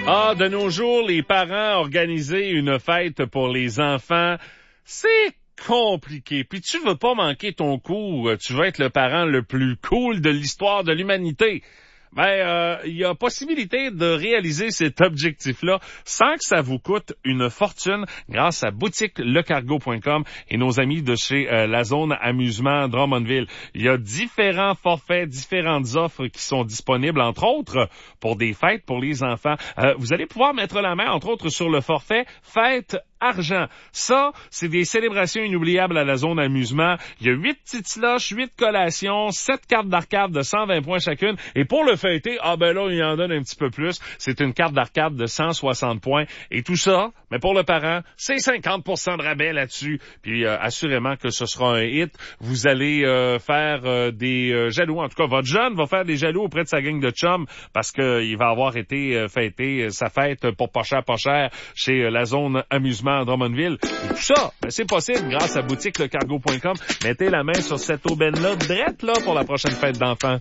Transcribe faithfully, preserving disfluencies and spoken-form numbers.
Ah, de nos jours, les parents organiser une fête pour les enfants, c'est compliqué. Puis tu veux pas manquer ton coup, tu veux être le parent le plus cool de l'histoire de l'humanité. Ben, euh, il y a possibilité de réaliser cet objectif-là sans que ça vous coûte une fortune grâce à boutique le cargo point com et nos amis de chez euh, la zone amusement Drummondville. Il y a différents forfaits, différentes offres qui sont disponibles, entre autres, pour des fêtes pour les enfants. Euh, vous allez pouvoir mettre la main, entre autres, sur le forfait Fête Argent. Ça, c'est des célébrations inoubliables à la zone amusement. Il y a huit petites slushs, huit collations, sept cartes d'arcade de cent vingt points chacune. Et pour le fêter, ah ben là, il en donne un petit peu plus. C'est une carte d'arcade de cent soixante points. Et tout ça, mais pour le parent, c'est cinquante pour cent de rabais là-dessus. Puis euh, assurément que ce sera un hit. Vous allez euh, faire euh, des euh, jaloux. En tout cas, votre jeune va faire des jaloux auprès de sa gang de chums parce qu'il va avoir été euh, fêter euh, sa fête pour pas cher, pas cher chez euh, la zone amusement à Drummondville. Et tout ça, ben, c'est possible grâce à boutique le cargo point com. Mettez la main sur cette aubaine-là, drette là, pour la prochaine fête d'enfants.